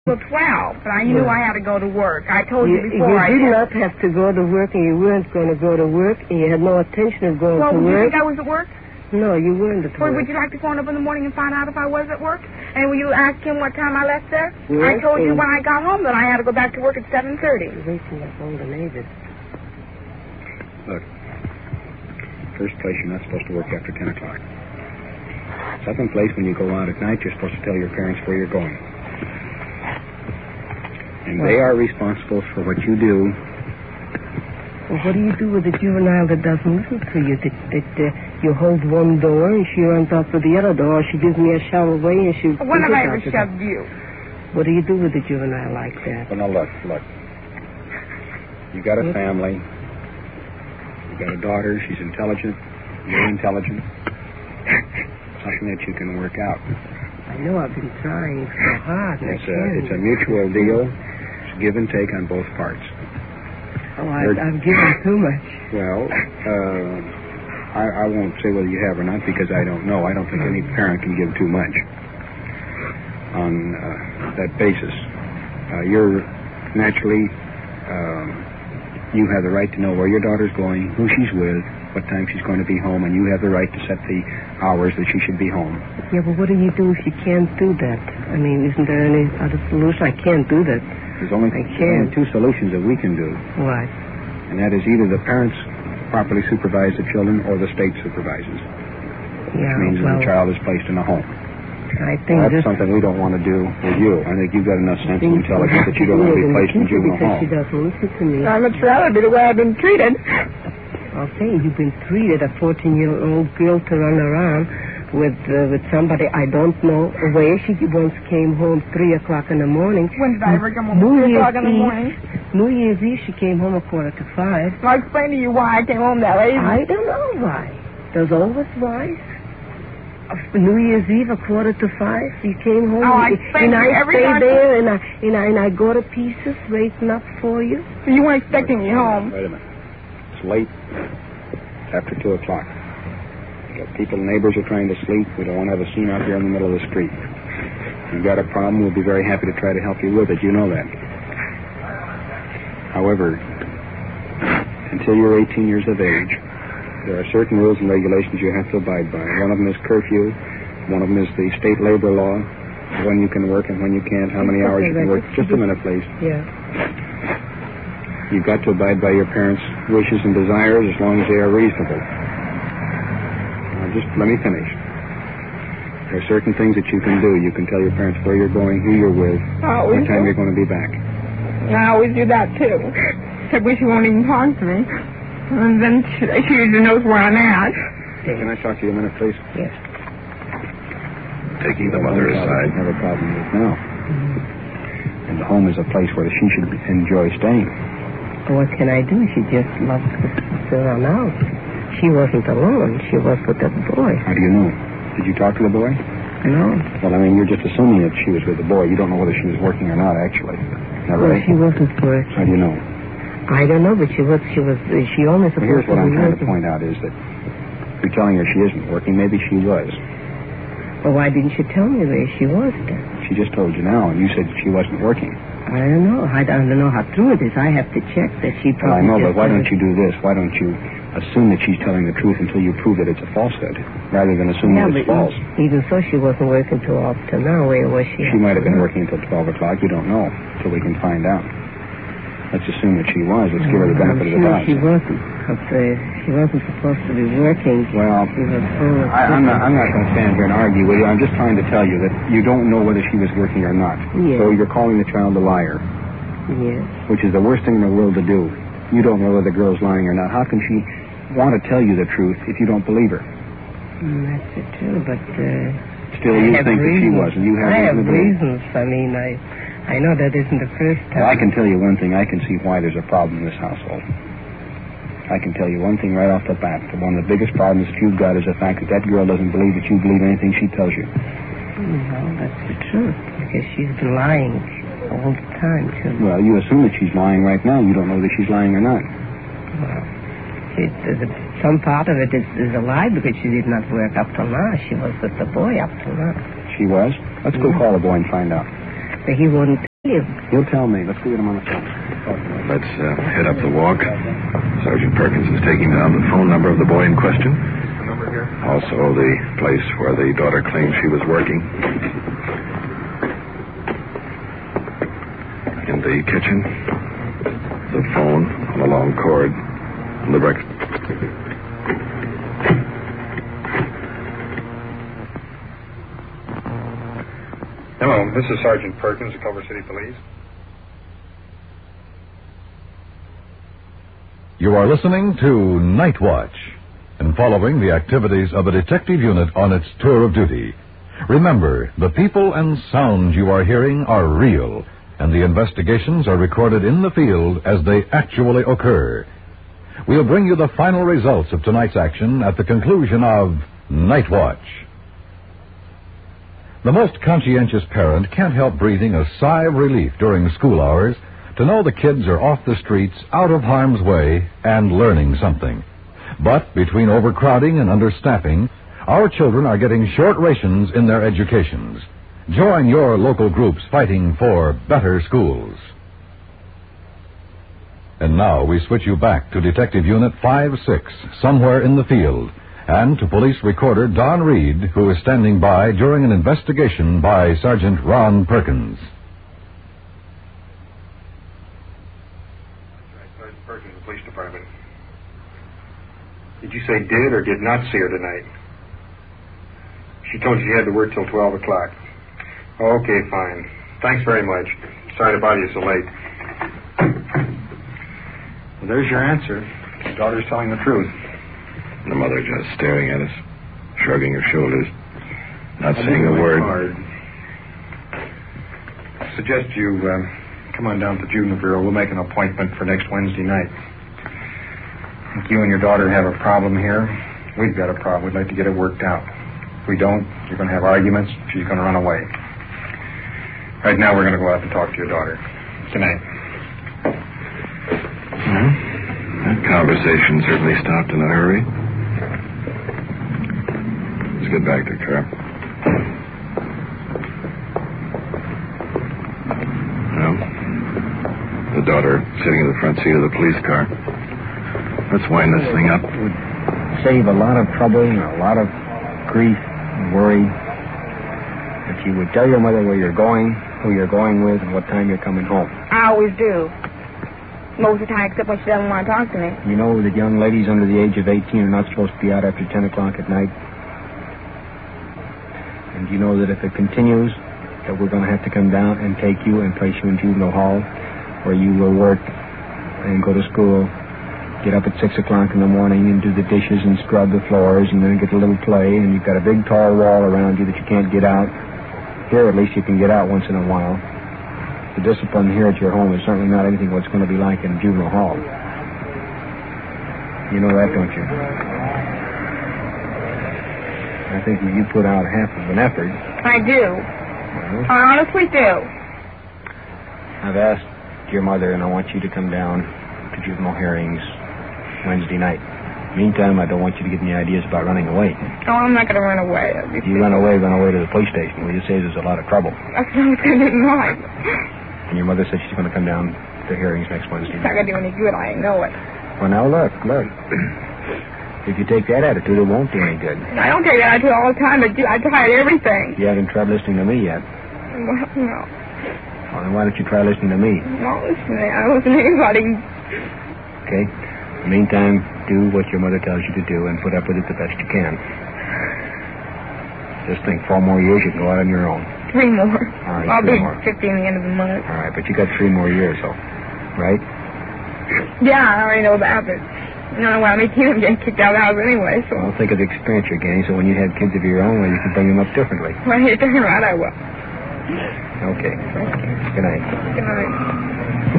till 12, but I knew I had to go to work. I told you before You did not have to go to work, and you weren't going to go to work, and you had no intention of going to work. Well, you think I was at work? No, you weren't at Well, work. would you like to phone up in the morning and find out if I was at work? And will you ask him what time I left there? Yes, I told you when I got home that I had to go back to work at 7:30. You're waking up all the neighbors. Look, first place, you're not supposed to work after 10 o'clock. Second place, when you go out at night, you're supposed to tell your parents where you're going. And they are responsible for what you do. Well, what do you do with a juvenile that doesn't listen to you? That you hold one door and she runs out for the other door. She gives me a shove away and she... When have I ever shoved you? What do you do with a juvenile like that? Well, now, look. You got a family. You got a daughter. She's intelligent. You're intelligent. Something that you can work out. I know I've been trying so hard. It's a mutual deal. It's give and take on both parts. Oh, I've given too much. Well, I won't say whether you have or not because I don't know. I don't think any parent can give too much on that basis. You're naturally, you have the right to know where your daughter's going, who she's with, what time she's going to be home, and you have the right to set the hours that she should be home. Yeah, but what do you do if you can't do that? I mean, isn't there any other solution? I can't do that. There's only two solutions that we can do. What? And that is either the parents properly supervise the children or the state supervises. Yeah, which means that the child is placed in a home. I think that's something we don't want to do with you. I think you've got enough sense and intelligence that you don't want to be placed in juvenile home. She doesn't listen to me. I'd much rather be the way I've been treated. Okay, you've been treated, a 14-year-old girl to run around with somebody I don't know where. She once came home 3 o'clock in the morning. When did I ever come home at 3 o'clock in the morning? New Year's Eve, she came home 4:45. I'll explain to you why I came home that late. I don't know why. There's always why. New Year's Eve, 4:45, you came home. Oh, I explained to you every stay time. there, and I go to pieces waiting up for you. So you weren't expecting me home. Wait a minute. It's late. It's after 2 o'clock. People, neighbors are trying to sleep. We don't want to have a scene out here in the middle of the street. If you've got a problem, we'll be very happy to try to help you with it. You know that. However, until you're 18 years of age, there are certain rules and regulations you have to abide by. One of them is curfew. One of them is the state labor law, when you can work and when you can't, how many hours you can work. Just a minute, please. Yeah. You've got to abide by your parents' wishes and desires as long as they are reasonable. Just let me finish. There are certain things that you can do. You can tell your parents where you're going, who you're with, what time you're going to be back. I always do that, too. Except when she won't even talk to me. And then she usually knows where I'm at. Can I talk to you a minute, please? Yes. Taking the mother aside. I have a problem with now. And the home is a place where she should enjoy staying. What can I do? She just loves to run out. She wasn't alone. She was with that boy. How do you know? Did you talk to the boy? No. Well, I mean, you're just assuming that she was with the boy. You don't know whether she was working or not, actually. Is that right? She wasn't working. How do you know? I don't know, but she only supposed to be Here's what I'm trying to working. point out is that you're telling her she isn't working. Maybe she was. Well, why didn't you tell me where she was then? She just told you now, and you said she wasn't working. I don't know. I don't know how true it is. I have to check that she Well, I probably know, but why don't you do this? Why don't you assume that she's telling the truth until you prove that it's a falsehood, rather than assume that it's false? Even so, she wasn't working till up to now. Where was she? She might have been working until 12 o'clock. You don't know until we can find out. Let's assume that she was. Let's give her the benefit of the doubt. She wasn't. She wasn't supposed to be working. Well, I'm not going to stand here and argue with you. I'm just trying to tell you that you don't know whether she was working or not. Yes. So you're calling the child a liar. Yes. Which is the worst thing in the world to do. You don't know whether the girl's lying or not. How can she want to tell you the truth if you don't believe her? That's it too, but still you think that she was, and you have I have reason to believe. reasons. I mean, I know that isn't the first time. Well, I can tell you one thing. I can see why there's a problem in this household. I can tell you one thing right off the bat. That one of the biggest problems that you've got is the fact that girl doesn't believe that you believe anything she tells you. No, that's the truth, because she's been lying all the time, too. Well, you assume that she's lying right now. You don't know that she's lying or not. Well, some part of it is a lie, because she did not work up till now. She was with the boy up till now. She was? Let's go call the boy and find out. But he wouldn't He'll tell me. Let's go get him on the phone. Let's head up the walk. Sergeant Perkins is taking down the phone number of the boy in question. The number here? Also the place where the daughter claims she was working. In the kitchen, the phone on a long cord, on the breakfast. Hello, this is Sergeant Perkins of Culver City Police. You are listening to Night Watch and following the activities of a detective unit on its tour of duty. Remember, the people and sounds you are hearing are real, and the investigations are recorded in the field as they actually occur. We'll bring you the final results of tonight's action at the conclusion of Night Watch. The most conscientious parent can't help breathing a sigh of relief during school hours to know the kids are off the streets, out of harm's way, and learning something. But between overcrowding and understaffing, our children are getting short rations in their educations. Join your local groups fighting for better schools. And now we switch you back to Detective Unit 5-6, somewhere in the field, and to police recorder Don Reed, who is standing by during an investigation by Sergeant Ron Perkins. Sergeant Perkins, the police department. Did you say did or did not see her tonight? She told you she had to work till 12 o'clock. Okay, fine. Thanks very much. Sorry to bother you so late. Well, there's your answer. Your daughter's telling the truth. The mother just staring at us, shrugging her shoulders, not saying a word. Hard. I suggest you come on down to the Juvenile Bureau. We'll make an appointment for next Wednesday night. If you and your daughter have a problem here, we've got a problem. We'd like to get it worked out. If we don't, you're going to have arguments. She's going to run away. Right now, we're going to go out and talk to your daughter. Good night. That conversation certainly stopped in a hurry. Let's get back to the car. Well, the daughter sitting in the front seat of the police car. Let's wind this thing up. It would save a lot of trouble and a lot of grief and worry if you would tell your mother where you're going, who you're going with, and what time you're coming home. I always do. Most of the time, except when she doesn't want to talk to me. You know that young ladies under the age of 18 are not supposed to be out after 10 o'clock at night. And you know that if it continues, that we're going to have to come down and take you and place you in juvenile hall, where you will work and go to school, get up at 6 o'clock in the morning and do the dishes and scrub the floors and then get a little play, and you've got a big tall wall around you that you can't get out. Here, at least, you can get out once in a while. The discipline here at your home is certainly not anything what it's going to be like in juvenile hall. You know that, don't you? I think you put out half of an effort. I do. Well, I honestly do. I've asked your mother, and I want you to come down to juvenile hearings Wednesday night. Meantime, I don't want you to get any ideas about running away. Oh, I'm not going to run away. If you run away to the police station. Well, you say there's a lot of trouble. That's what I didn't like. And your mother said she's going to come down to hearings next Wednesday It's not night. going to do any good. I know it. Well, now, look. If you take that attitude, it won't do any good. I don't take that attitude all the time. I tried everything. You haven't tried listening to me yet. Well, no. Well, then why don't you try listening to me? Not listening. I don't listen to anybody. Okay? Meantime, do what your mother tells you to do and put up with it the best you can. Just think, 4 more years, you can go out on your own. 3 more. All right, I'll 3 be more. 50 in the end of the month. All right, but you got 3 more years, though. Right? Yeah, I already know that, but you know, when I'm 18, I'm getting kicked out of the house anyway, so... Well, think of the experience you're getting, so when you have kids of your own, well, you can bring them up differently. When you're turning around, I will. Okay. Thank you. Good night. Good night.